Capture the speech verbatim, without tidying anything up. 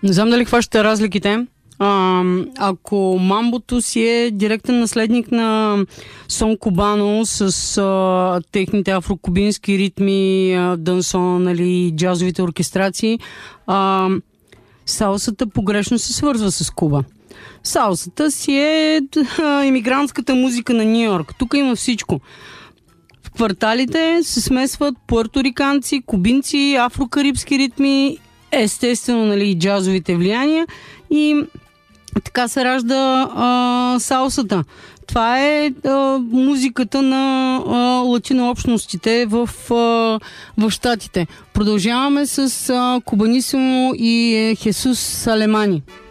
Не знам дали хващате разликите. А, ако мамбото си е директен наследник на сон кубано с а, техните афрокубински ритми, а, дансон, нали, джазовите оркестрации, а, салсата погрешно се свързва с Куба. Салсата си е а, имигрантската музика на Ню-Йорк. Тук има всичко. В кварталите се смесват пуерториканци, кубинци, афрокарибски ритми, естествено, нали, и джазовите влияния, и така се ражда а, салсата. Това е а, музиката на а, латинообщностите в, а, в Щатите. Продължаваме с а, Кубанисимо и е, Хесус Салемани.